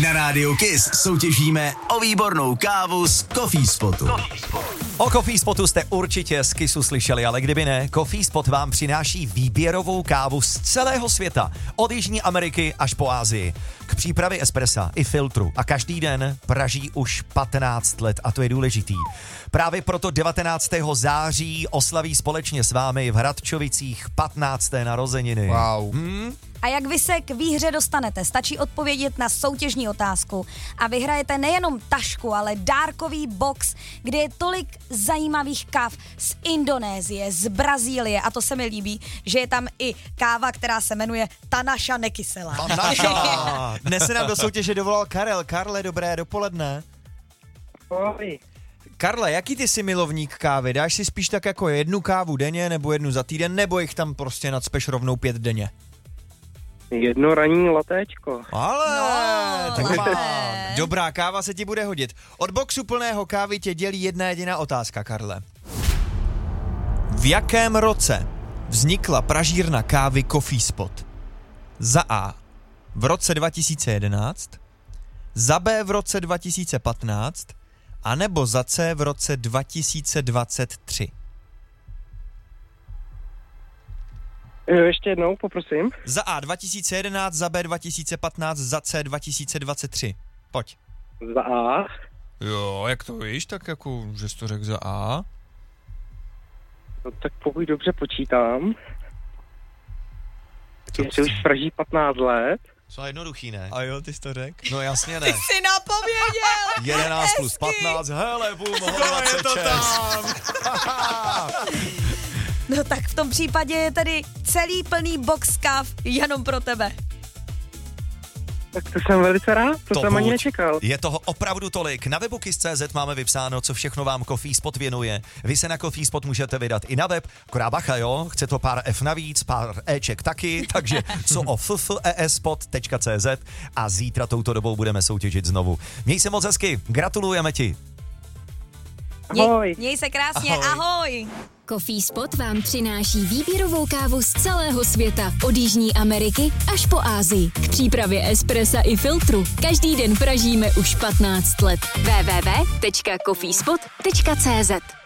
Na Rádiu Kiss soutěžíme o výbornou kávu z Coffee Spotu. O Coffee Spotu jste určitě z Kissu slyšeli, ale kdyby ne, Coffee Spot vám přináší výběrovou kávu z celého světa, od Jižní Ameriky až po Asii. K přípravě espressa i filtru a každý den praží už 15 let a to je důležitý. Právě proto 19. září oslaví společně s vámi v Hradčovicích 15. narozeniny. Wow. A jak vy se k výhře dostanete? Stačí odpovědět na soutěžní otázku a vyhrajete nejenom tašku, ale dárkový box, kde je tolik zajímavých káv z Indonésie, z Brazílie a to se mi líbí, že je tam i káva, která se jmenuje Ta naša nekyselá. Ta naša. Dnes se nám do soutěže dovolal Karel. Karle, dobré dopoledne. Ahoj. Karle, jaký ty jsi milovník kávy? Dáš si spíš tak jako jednu kávu denně, nebo jednu za týden, nebo jich tam prostě nacpeš rovnou 5 denně? Jedno ranní latéčko. Ale No, dobrá káva se ti bude hodit. Od boxu plného kávy tě dělí jedna jediná otázka, Karle. V jakém roce vznikla pražírna kávy Coffee Spot? Za A v roce 2011, za B v roce 2015, anebo za C v roce 2023? Ještě jednou, poprosím. Za A 2011, za B 2015, za C 2023. Pojď. Za A. Jo, jak to víš, tak jako, že jsi to řekl za A. No, tak pokud dobře počítám, jestli už praží 15 let. Co jednoduchý, ne? A jo, ty jsi to řekl? No jasně ne. Ty jsi napověděl! 11 plus 15, hele, boom, 26. No tak v tom případě je tedy celý plný box káv jenom pro tebe. Tak to jsem velice rád, to jsem ani nečekal. Je toho opravdu tolik. Na webu kiss.cz máme vypsáno, co všechno vám Coffee Spot věnuje. Vy se na Coffee Spot můžete vydat i na web. Akorát bacha, jo, chce to pár F navíc, pár Eček taky, takže co o ffespot.cz a zítra touto dobou budeme soutěžit znovu. Měj se moc hezky, gratulujeme ti. Ahoj. Měj se krásně, ahoj. Coffee Spot vám přináší výběrovou kávu z celého světa, od Jižní Ameriky až po Asii. K přípravě espressa i filtru každý den pražíme už 15 let. www.coffeespot.cz